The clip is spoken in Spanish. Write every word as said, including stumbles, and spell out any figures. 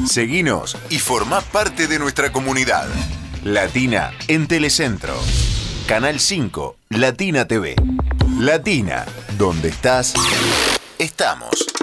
Seguinos y formá parte de nuestra comunidad. Latina en Telecentro. Canal cinco, Latina T V. Latina, donde estás, estamos.